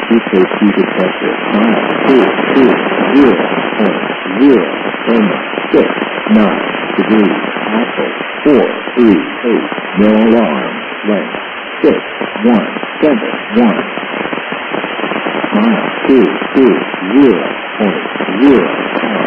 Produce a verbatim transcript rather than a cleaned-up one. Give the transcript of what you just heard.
Future speed detector. Mile two two zero point zero comma six nine degrees. Apple four three eight. No alarm. Length six one seven one. Mile two two zero point zero.